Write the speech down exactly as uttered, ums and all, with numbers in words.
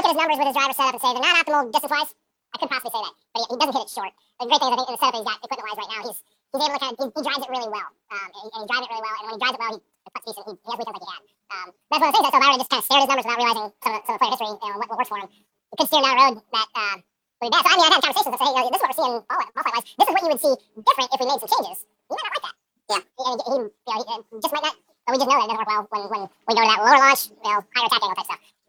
look at his numbers with his driver setup and say they're not optimal distance-wise, I could possibly say that, but he, he doesn't hit it short. The great thing is I think in the setup that he's got equipment-wise right now, he's he's able to kind of he, he drives it really well, um, and, he, and he drives it really well. And when he drives it well, he the putt's decent. He, he has weekends like he had. Um, that's one of the things that so if I were to just kind of stare at his numbers without realizing some of, some of the player history, you know, what, what works for him, it could steer him down a road that um, would be bad. So I mean, I've had conversations that say, hey, you know, this is what we're seeing ball ball flight wise. This is what you would see different if we made some changes. He might not like that. Yeah, and he, he, you know, he, he just might not. But we just know that it doesn't work well when when we go to that lower launch, you know, higher attack angle type stuff.